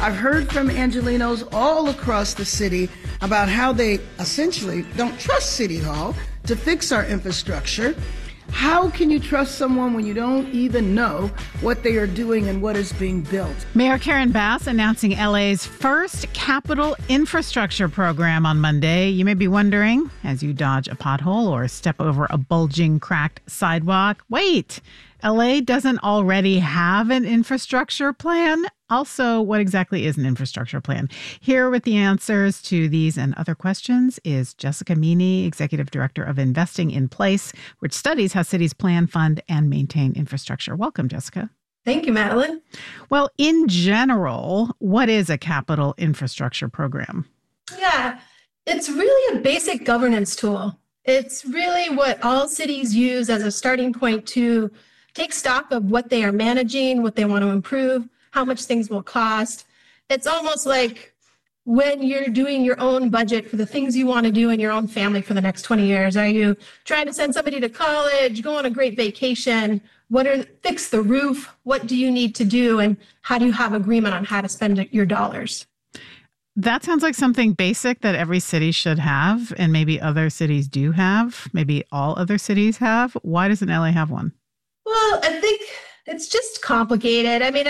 I've heard from Angelenos all across the city about how they essentially don't trust City Hall to fix our infrastructure. How can you trust someone when you don't even know what they are doing and what is being built? Mayor Karen Bass announcing LA's first capital infrastructure program on Monday. You may be wondering, as you dodge a pothole or step over a bulging, cracked sidewalk, wait, LA doesn't already have an infrastructure plan? Also, what exactly is an infrastructure plan? Here with the answers to these and other questions is Jessica Meany, Executive Director of Investing in Place, which studies how cities plan, fund, and maintain infrastructure. Welcome, Jessica. Thank you, Madeline. Well, in general, what is a capital infrastructure program? Yeah, it's really a basic governance tool. It's really what all cities use as a starting point to take stock of what they are managing, what they want to improve, how much things will cost. It's almost like when you're doing your own budget for the things you want to do in your own family for the next 20 years. Are you trying to send somebody to college, go on a great vacation? Fix the roof? What do you need to do? And how do you have agreement on how to spend your dollars? That sounds like something basic that every city should have, and maybe other cities do have. Maybe all other cities have. Why doesn't LA have one? Well, I think it's just complicated. I mean,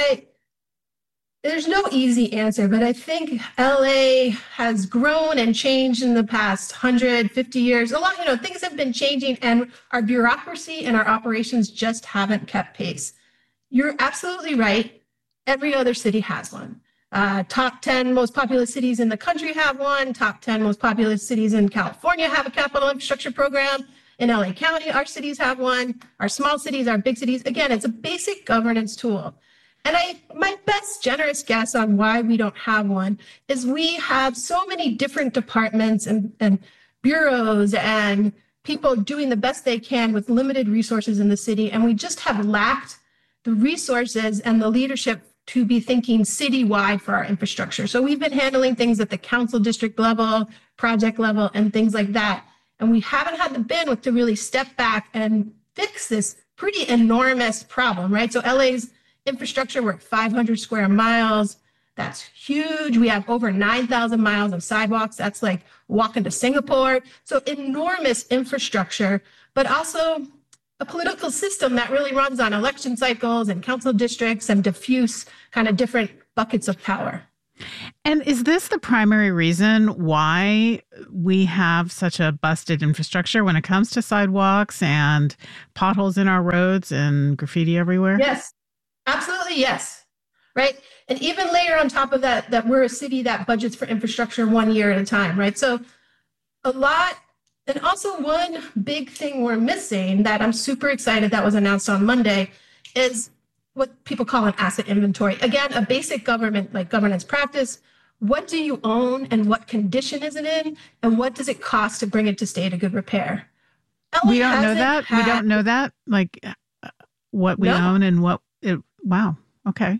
there's no easy answer, but I think LA has grown and changed in the past 150 years. A lot, things have been changing, and our bureaucracy and our operations just haven't kept pace. You're absolutely right. Every other city has one. Top 10 most populous cities in the country have one. Top 10 most populous cities in California have a capital infrastructure program. In LA County, our cities have one. Our small cities, our big cities. Again, it's a basic governance tool. And my best generous guess on why we don't have one is we have so many different departments and bureaus and people doing the best they can with limited resources in the city. And we just have lacked the resources and the leadership to be thinking citywide for our infrastructure. So we've been handling things at the council district level, project level, and things like that. And we haven't had the bandwidth to really step back and fix this pretty enormous problem, right? So LA's infrastructure, we're at 500 square miles. That's huge. We have over 9,000 miles of sidewalks. That's like walking to Singapore. So enormous infrastructure, but also a political system that really runs on election cycles and council districts and diffuse kind of different buckets of power. And is this the primary reason why we have such a busted infrastructure when it comes to sidewalks and potholes in our roads and graffiti everywhere? Yes, absolutely. Yes. Right. And even layer on top of that we're a city that budgets for infrastructure 1 year at a time. Right. So a lot. And also one big thing we're missing that I'm super excited that was announced on Monday is what people call an asset inventory. Again, a basic governance practice. What do you own and what condition is it in? And what does it cost to bring it to state of good repair? We don't know that. We don't know that. Like what we own and what it. Wow. Okay.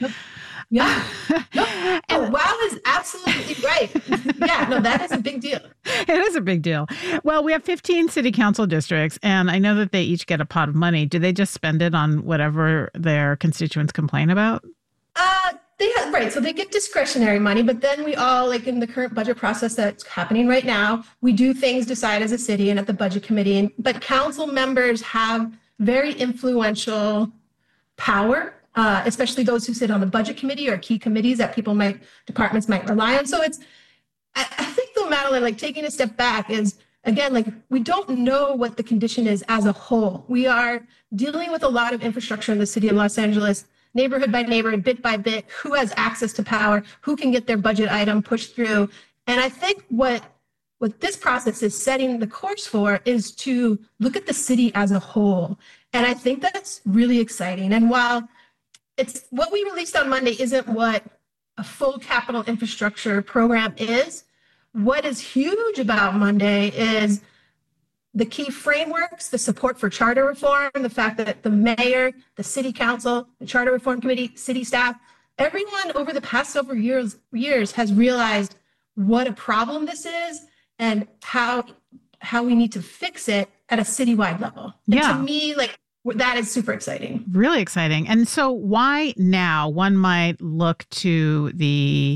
Yeah. No. Wow is absolutely right. Yeah, no, that is a big deal. It is a big deal. Well, we have 15 city council districts, and I know that they each get a pot of money. Do they just spend it on whatever their constituents complain about? Right. So they get discretionary money, but then we all, like in the current budget process that's happening right now, we do things decide as a city and at the budget committee. But council members have very influential power. Especially those who sit on the budget committee or key committees that departments might rely on. So I think though, Madeline, like taking a step back is, again, like we don't know what the condition is as a whole. We are dealing with a lot of infrastructure in the city of Los Angeles, neighborhood by neighborhood, bit by bit, who has access to power, who can get their budget item pushed through. And I think what this process is setting the course for is to look at the city as a whole. And I think that's really exciting. And while it's what we released on Monday isn't what a full capital infrastructure program is. What is huge about Monday is the key frameworks, the support for charter reform, the fact that the mayor, the city council, the charter reform committee, city staff, everyone over the past several years has realized what a problem this is and how we need to fix it at a citywide level. And to me, like that is super exciting. Really exciting. And so why now? One might look to the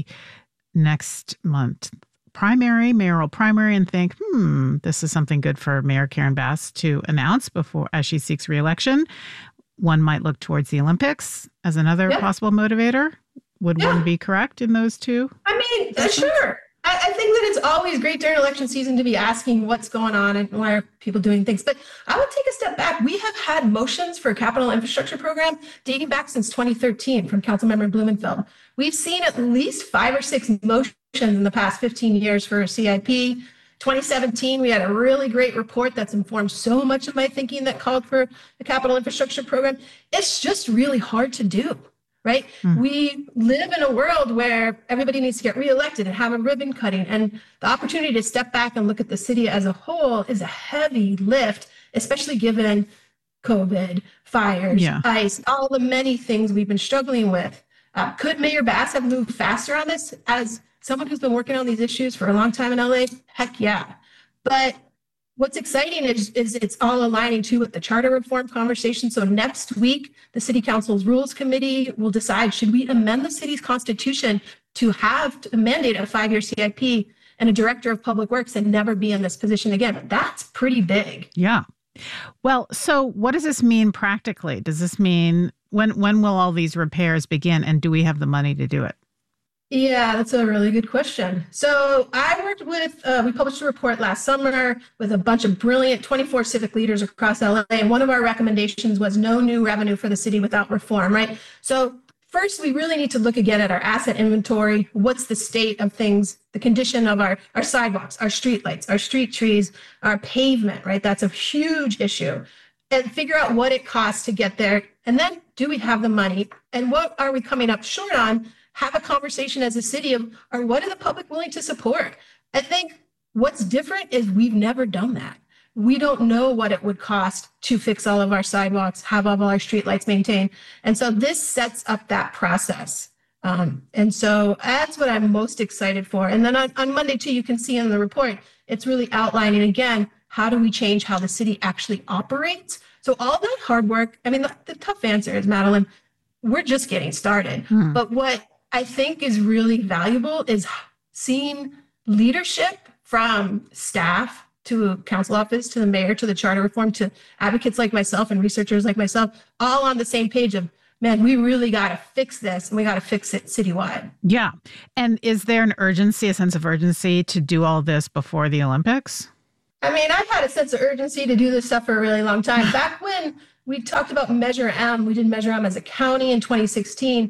next month mayoral primary and think, this is something good for Mayor Karen Bass to announce as she seeks re-election. One might look towards the Olympics as another possible motivator. Would one be correct in those two? I mean, sure. I think that it's always great during election season to be asking what's going on and why are people doing things. But I would take a step back. We have had motions for a capital infrastructure program dating back since 2013 from Councilmember Blumenfeld. We've seen at least 5 or 6 motions in the past 15 years for a CIP. 2017, we had a really great report that's informed so much of my thinking that called for a capital infrastructure program. It's just really hard to do. Right? We live in a world where everybody needs to get reelected and have a ribbon cutting. And the opportunity to step back and look at the city as a whole is a heavy lift, especially given COVID, fires, ice, all the many things we've been struggling with. Could Mayor Bass have moved faster on this as someone who's been working on these issues for a long time in LA? Heck yeah. But what's exciting is it's all aligning too with the charter reform conversation. So next week, the City Council's Rules Committee will decide, should we amend the city's constitution to have to mandate a 5-year CIP and a director of public works and never be in this position again? That's pretty big. Yeah. Well, so what does this mean practically? Does this mean when will all these repairs begin, and do we have the money to do it? Yeah, that's a really good question. So I worked with, we published a report last summer with a bunch of brilliant 24 civic leaders across LA. And one of our recommendations was no new revenue for the city without reform, right? So first, we really need to look again at our asset inventory. What's the state of things, the condition of our sidewalks, our streetlights, our street trees, our pavement, right? That's a huge issue. And figure out what it costs to get there. And then do we have the money? And what are we coming up short on? Have a conversation as a city of, or what are the public willing to support? I think what's different is we've never done that. We don't know what it would cost to fix all of our sidewalks, have all our streetlights maintained. And so this sets up that process. And so that's what I'm most excited for. And then on Monday too, you can see in the report, it's really outlining again, how do we change how the city actually operates? So all that hard work, I mean, the tough answer is, Madeline, we're just getting started. But what I think is really valuable is seeing leadership from staff to council office, to the mayor, to the charter reform, to advocates like myself and researchers like myself, all on the same page of, man, we really got to fix this and we got to fix it citywide. Yeah. And is there an urgency, a sense of urgency to do all this before the Olympics? I mean, I've had a sense of urgency to do this stuff for a really long time. Back when we talked about Measure M, we did Measure M as a county in 2016.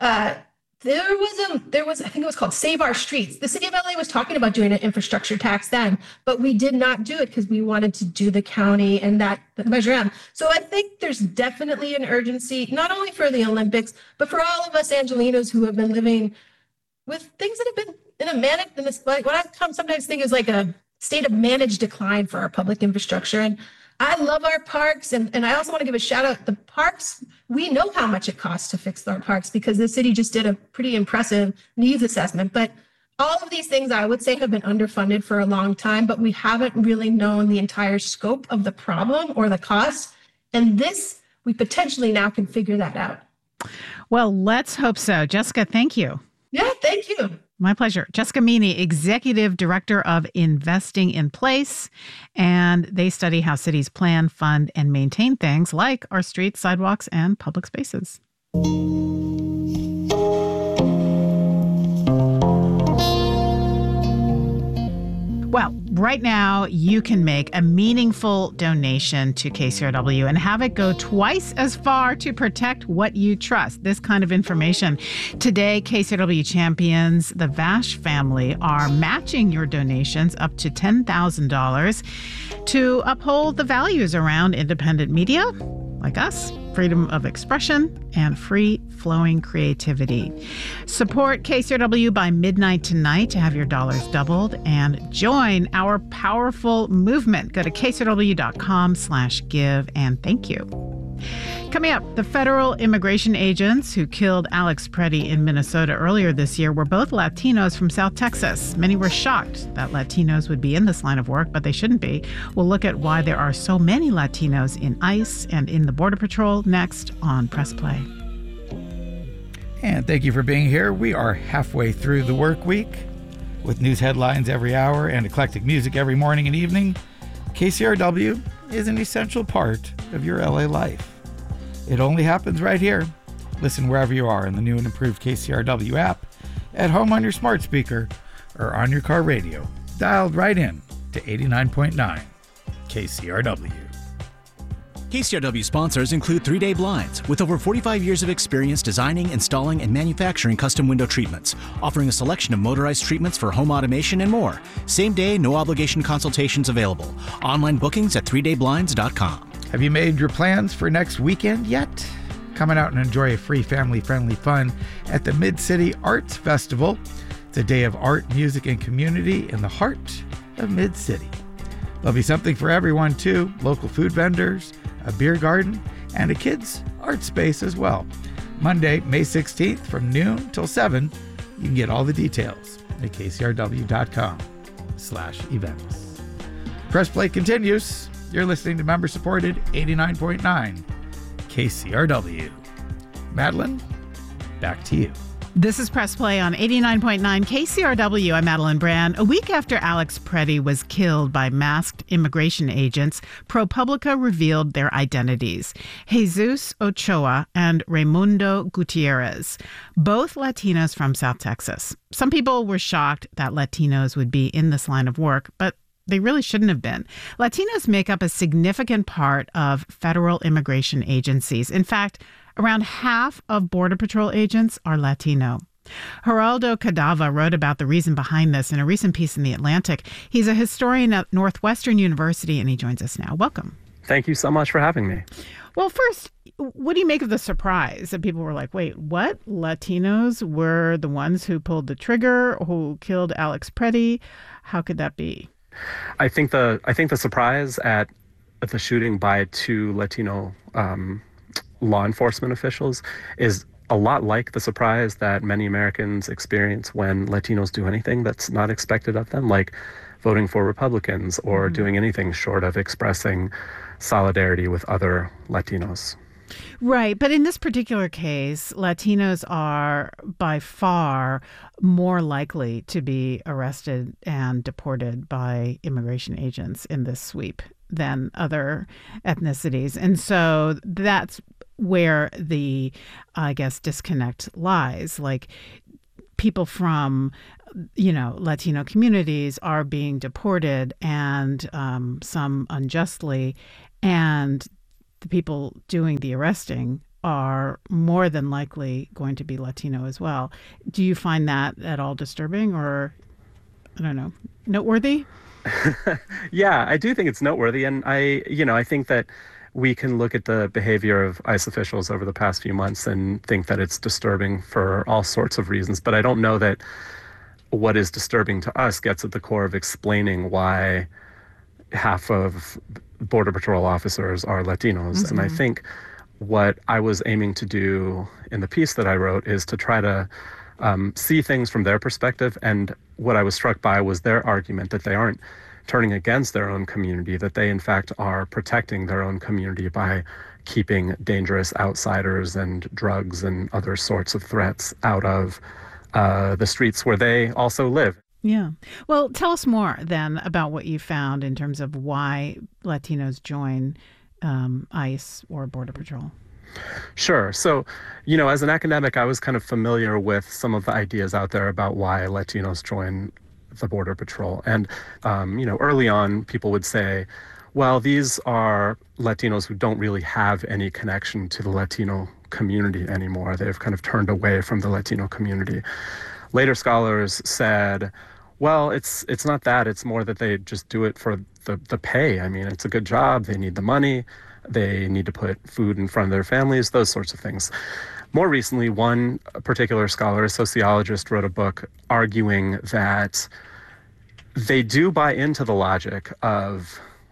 There was, I think it was called Save Our Streets. The city of LA was talking about doing an infrastructure tax then, but we did not do it because we wanted to do the county and the Measure M. So I think there's definitely an urgency, not only for the Olympics, but for all of us Angelenos who have been living with things that have been like what I sometimes think is like a state of managed decline for our public infrastructure. And I love our parks. And I also want to give a shout out. The parks, we know how much it costs to fix our parks because the city just did a pretty impressive needs assessment. But all of these things I would say have been underfunded for a long time, but we haven't really known the entire scope of the problem or the cost. And this, we potentially now can figure that out. Well, let's hope so. Jessica, thank you. Yeah, thank you. My pleasure. Jessica Meany, Executive Director of Investing in Place, and they study how cities plan, fund, and maintain things like our streets, sidewalks, and public spaces. Well, right now, you can make a meaningful donation to KCRW and have it go twice as far to protect what you trust. This kind of information. Today, KCRW champions, the Vash family, are matching your donations up to $10,000 to uphold the values around independent media, like us, freedom of expression, and free-flowing creativity. Support KCRW by midnight tonight to have your dollars doubled and join our powerful movement. Go to kcrw.com/give and thank you. Coming up, the federal immigration agents who killed Alex Preddy in Minnesota earlier this year were both Latinos from South Texas. Many were shocked that Latinos would be in this line of work, but they shouldn't be. We'll look at why there are so many Latinos in ICE and in the Border Patrol next on Press Play. And thank you for being here. We are halfway through the work week with news headlines every hour and eclectic music every morning and evening. KCRW is an essential part of your LA life. It only happens right here. Listen wherever you are in the new and improved KCRW app, at home on your smart speaker, or on your car radio, dialed right in to 89.9 KCRW. KCRW sponsors include 3 Day Blinds, with over 45 years of experience designing, installing, and manufacturing custom window treatments, offering a selection of motorized treatments for home automation and more. Same day, no obligation consultations available. Online bookings at 3dayblinds.com. Have you made your plans for next weekend yet? Come on out and enjoy a free family-friendly fun at the Mid-City Arts Festival. It's a day of art, music, and community in the heart of Mid-City. There'll be something for everyone, too. Local food vendors, a beer garden, and a kids' art space as well. Monday, May 16th from noon till 7. You can get all the details at kcrw.com/events. Press Play continues. You're listening to member-supported 89.9 KCRW. Madeline, back to you. This is Press Play on 89.9 KCRW. I'm Madeline Brand. A week after Alex Preddy was killed by masked immigration agents, ProPublica revealed their identities: Jesus Ochoa and Raimundo Gutierrez, both Latinos from South Texas. Some people were shocked that Latinos would be in this line of work, but they really shouldn't have been. Latinos make up a significant part of federal immigration agencies. In fact, around half of Border Patrol agents are Latino. Geraldo Cadava wrote about the reason behind this in a recent piece in The Atlantic. He's a historian at Northwestern University, and he joins us now. Welcome. Thank you so much for having me. Well, first, what do you make of the surprise that people were like, wait, what? Latinos were the ones who pulled the trigger, who killed Alex Preddy? How could that be? I think the surprise at the shooting by 2 Latino law enforcement officials is a lot like the surprise that many Americans experience when Latinos do anything that's not expected of them, like voting for Republicans or doing anything short of expressing solidarity with other Latinos. Right. But in this particular case, Latinos are by far more likely to be arrested and deported by immigration agents in this sweep than other ethnicities. And so that's where the, I guess, disconnect lies. Like, people from, Latino communities are being deported, and some unjustly, and the people doing the arresting are more than likely going to be Latino as well. Do you find that at all disturbing, or, I don't know, noteworthy? Yeah, I do think it's noteworthy. And I think that we can look at the behavior of ICE officials over the past few months and think that it's disturbing for all sorts of reasons. But I don't know that what is disturbing to us gets at the core of explaining why half of Border Patrol officers are Latinos. Mm-hmm. And I think what I was aiming to do in the piece that I wrote is to try to see things from their perspective. And what I was struck by was their argument that they aren't turning against their own community, that they in fact are protecting their own community by keeping dangerous outsiders and drugs and other sorts of threats out of the streets where they also live. Yeah. Well, tell us more then about what you found in terms of why Latinos join ICE or Border Patrol. Sure. So, as an academic, I was kind of familiar with some of the ideas out there about why Latinos join the Border Patrol. And, early on, people would say, well, these are Latinos who don't really have any connection to the Latino community anymore. They've kind of turned away from the Latino community. Later scholars said, well, it's not that. It's more that they just do it for the pay. I mean, it's a good job. They need the money. They need to put food in front of their families, those sorts of things. More recently, one particular scholar, a sociologist, wrote a book arguing that they do buy into the logic of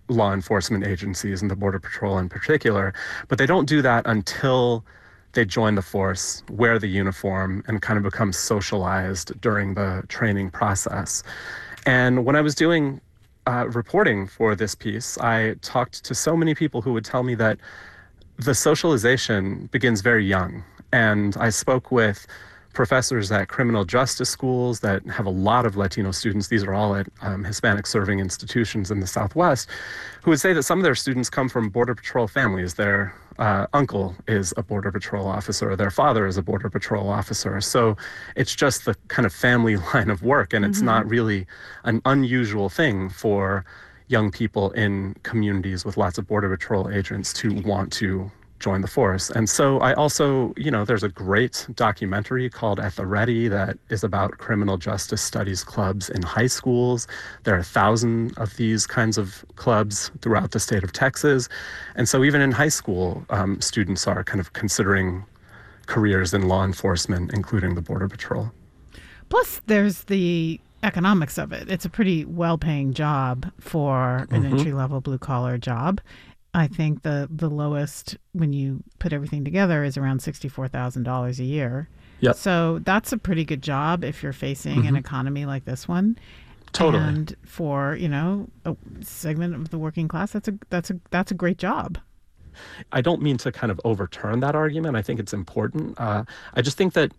law enforcement agencies and the Border Patrol in particular, but they don't do that until they join the force, wear the uniform, and kind of become socialized during the training process. And when I was doing reporting for this piece, I talked to so many people who would tell me that the socialization begins very young. And I spoke with professors at criminal justice schools that have a lot of Latino students. These are all at Hispanic serving institutions in the Southwest, who would say that some of their students come from Border Patrol families. Their uncle is a Border Patrol officer, their father is a Border Patrol officer. So it's just the kind of family line of work, and it's not really an unusual thing for young people in communities with lots of Border Patrol agents to want to join the force. And so I also, there's a great documentary called At the Ready that is about criminal justice studies clubs in high schools. There are 1,000 of these kinds of clubs throughout the state of Texas. And so even in high school, students are kind of considering careers in law enforcement, including the Border Patrol. Plus, there's the economics of it. It's a pretty well-paying job for an entry-level blue-collar job. I think the lowest, when you put everything together, is around $64,000 a year. Yep. So that's a pretty good job if you're facing an economy like this one. Totally. And for, a segment of the working class, that's a great job. I don't mean to kind of overturn that argument. I think it's important. I just think that,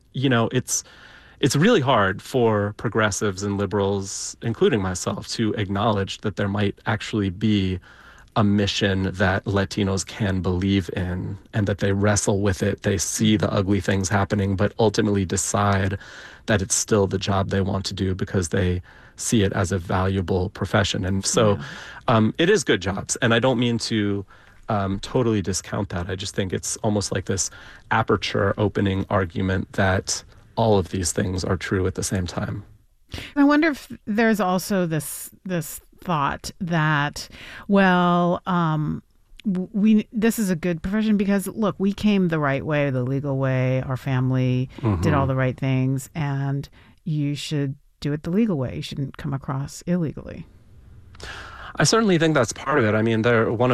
it's really hard for progressives and liberals, including myself, to acknowledge that there might actually be a mission that Latinos can believe in and that they wrestle with it. They see the ugly things happening, but ultimately decide that it's still the job they want to do because they see it as a valuable profession. And so it is good jobs. And I don't mean to totally discount that. I just think it's almost like this aperture opening argument that all of these things are true at the same time. I wonder if there's also this thought that, this is a good profession because, look, we came the right way, the legal way. Our family did all the right things, and you should do it the legal way. You shouldn't come across illegally. I certainly think that's part of it. I mean,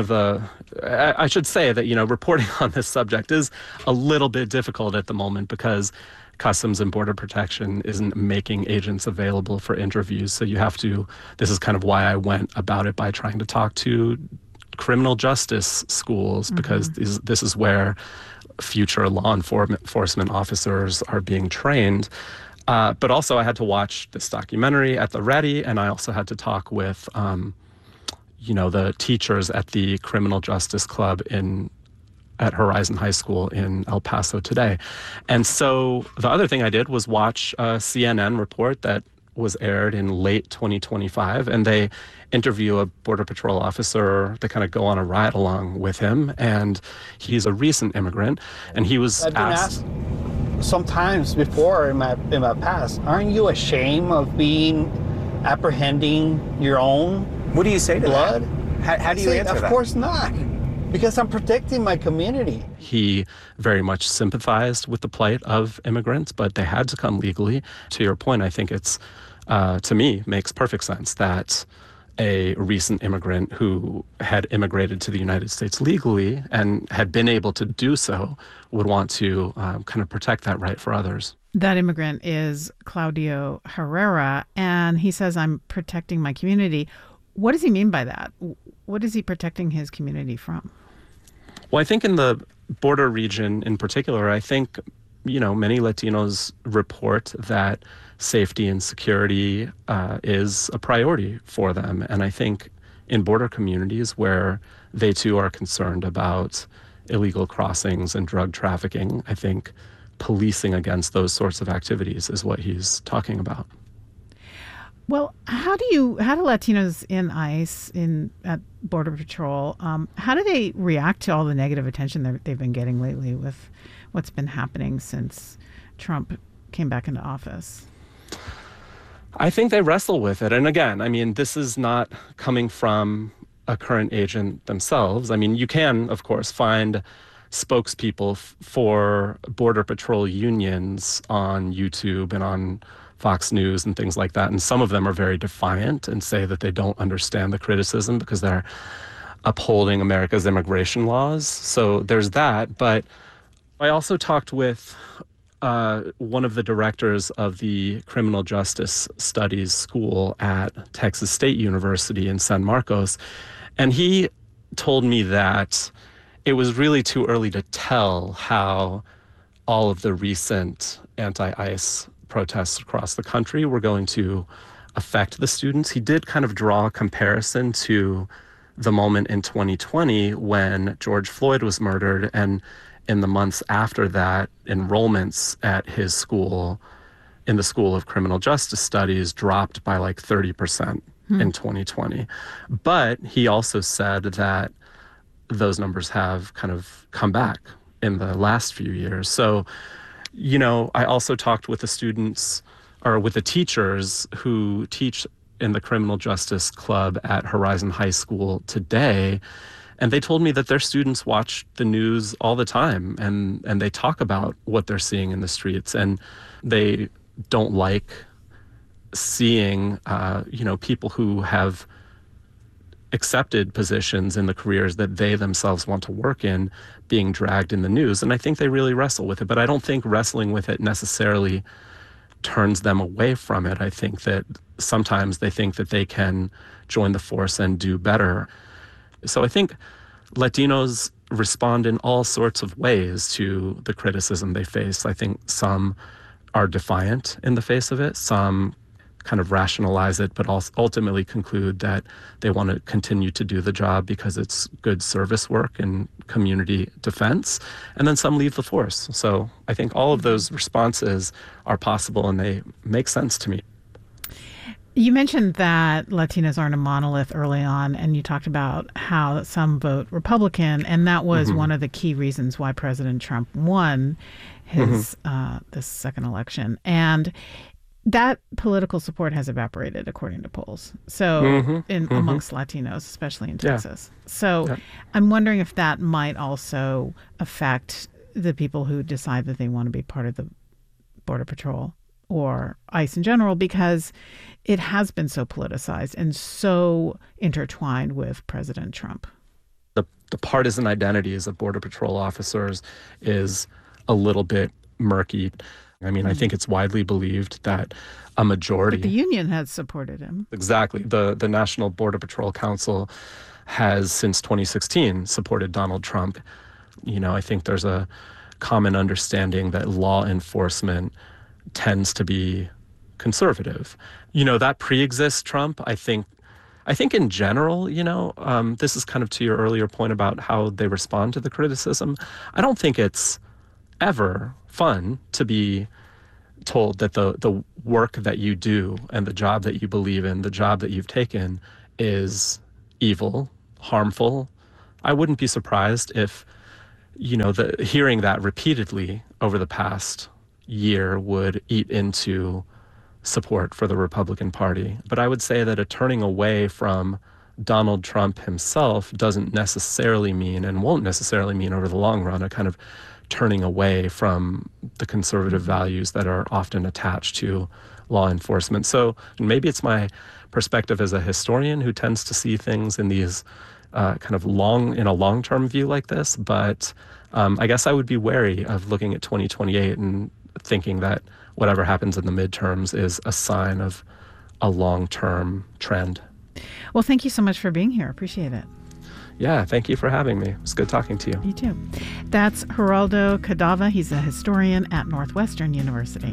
I should say that, reporting on this subject is a little bit difficult at the moment because Customs and Border Protection isn't making agents available for interviews. So this is kind of why I went about it by trying to talk to criminal justice schools, because this is where future law enforcement officers are being trained. But also I had to watch this documentary At the Ready, and I also had to talk with, the teachers at the Criminal Justice Club at Horizon High School in El Paso today. And so the other thing I did was watch a CNN report that was aired in late 2025, and they interview a Border Patrol officer. They kind of go on a ride along with him, and he's a recent immigrant, and he was asked sometimes before in my past, aren't you ashamed of apprehending your own What do you say to blood? that? How do you answer that? Of course not. Because I'm protecting my community. He very much sympathized with the plight of immigrants, but they had to come legally. To your point, I think it's, to me, makes perfect sense that a recent immigrant who had immigrated to the United States legally and had been able to do so would want to kind of protect that right for others. That immigrant is Claudio Herrera, and he says, I'm protecting my community. What does he mean by that? What is he protecting his community from? Well, I think in the border region in particular, I think, many Latinos report that safety and security is a priority for them. And I think in border communities where they too are concerned about illegal crossings and drug trafficking, I think policing against those sorts of activities is what he's talking about. Well, how do Latinos in ICE, at Border Patrol, how do they react to all the negative attention they've been getting lately with what's been happening since Trump came back into office? I think they wrestle with it. And again, I mean, this is not coming from a current agent themselves. I mean, you can, of course, find spokespeople for Border Patrol unions on YouTube and on Fox News and things like that. And some of them are very defiant and say that they don't understand the criticism because they're upholding America's immigration laws. So there's that. But I also talked with one of the directors of the Criminal Justice Studies School at Texas State University in San Marcos. And he told me that it was really too early to tell how all of the recent anti-ICE protests across the country were going to affect the students. He did kind of draw a comparison to the moment in 2020 when George Floyd was murdered, and in the months after that, enrollments at his school, in the School of Criminal Justice Studies, dropped by like 30% in 2020. But he also said that those numbers have kind of come back in the last few years. So, I also talked with the students, or with the teachers who teach in the Criminal Justice Club at Horizon High School today, and they told me that their students watch the news all the time, and they talk about what they're seeing in the streets, and they don't like seeing, people who have accepted positions in the careers that they themselves want to work in being dragged in the news. And I think they really wrestle with it, but I don't think wrestling with it necessarily turns them away from it. I think that sometimes they think that they can join the force and do better. So I think Latinos respond in all sorts of ways to the criticism they face. I think some are defiant in the face of it, some kind of rationalize it, but also ultimately conclude that they want to continue to do the job because it's good service work and community defense. And then some leave the force. So I think all of those responses are possible, and they make sense to me. You mentioned that Latinos aren't a monolith early on, and you talked about how some vote Republican, and that was one of the key reasons why President Trump won his this second election. And that political support has evaporated, according to polls. So amongst Latinos, especially in Texas. So I'm wondering if that might also affect the people who decide that they want to be part of the Border Patrol or ICE in general, because it has been so politicized and so intertwined with President Trump. The partisan identities of Border Patrol officers is a little bit murky. I mean, I think it's widely believed that a majority... But the union has supported him. Exactly. The National Border Patrol Council has, since 2016, supported Donald Trump. I think there's a common understanding that law enforcement tends to be conservative. That pre-exists Trump. I think in general, this is kind of to your earlier point about how they respond to the criticism. I don't think it's ever fun to be told that the work that you do and the job that you believe in, the job that you've taken, is evil, harmful. I wouldn't be surprised if, hearing that repeatedly over the past year would eat into support for the Republican Party. But I would say that a turning away from Donald Trump himself doesn't necessarily mean, and won't necessarily mean over the long run, a kind of turning away from the conservative values that are often attached to law enforcement. So maybe it's my perspective as a historian who tends to see things in these kind of in a long-term view like this, but I guess I would be wary of looking at 2028 and thinking that whatever happens in the midterms is a sign of a long-term trend. Well, thank you so much for being here. Appreciate it. Yeah, thank you for having me. It's good talking to you. You too. That's Geraldo Cadava. He's a historian at Northwestern University.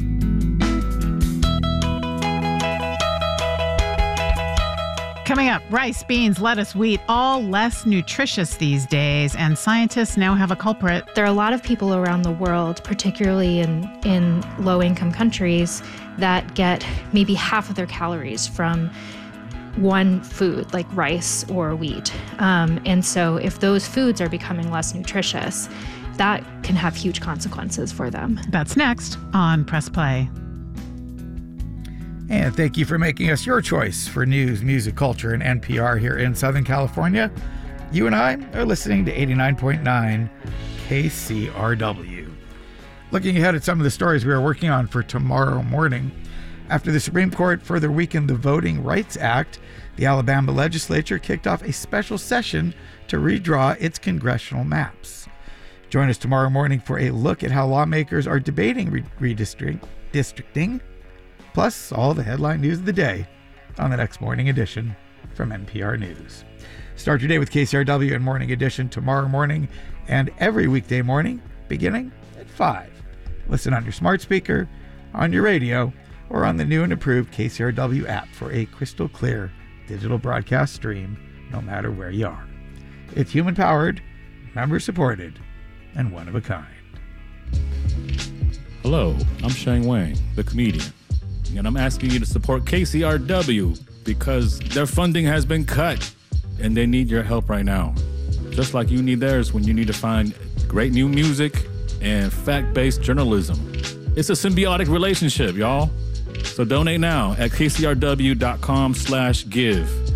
Coming up, rice, beans, lettuce, wheat, all less nutritious these days, and scientists now have a culprit. There are a lot of people around the world, particularly in low-income countries, that get maybe half of their calories from one food like rice or wheat. And so if those foods are becoming less nutritious, that can have huge consequences for them. That's next on Press Play. And thank you for making us your choice for news, music, culture, and NPR here in Southern California. You and I are listening to 89.9 KCRW. Looking ahead at some of the stories we are working on for tomorrow morning. After the Supreme Court further weakened the Voting Rights Act, the Alabama legislature kicked off a special session to redraw its congressional maps. Join us tomorrow morning for a look at how lawmakers are debating redistricting, plus all the headline news of the day on the next Morning Edition from NPR News. Start your day with KCRW and Morning Edition tomorrow morning and every weekday morning beginning at 5. Listen on your smart speaker, on your radio, or on the new and improved KCRW app for a crystal clear digital broadcast stream no matter where you are. It's human-powered, member-supported, and one of a kind. Hello, I'm Shane Wang, the comedian, and I'm asking you to support KCRW because their funding has been cut and they need your help right now. Just like you need theirs when you need to find great new music and fact-based journalism. It's a symbiotic relationship, y'all. So donate now at kcrw.com/give.